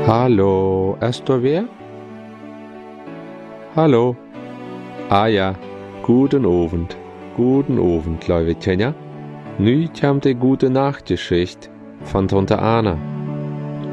Hallo, ist du wer? Hallo? Ah ja, guten Abend, Leute, ja? Nu kommt die gute Nachtgeschichte von Tante Anna.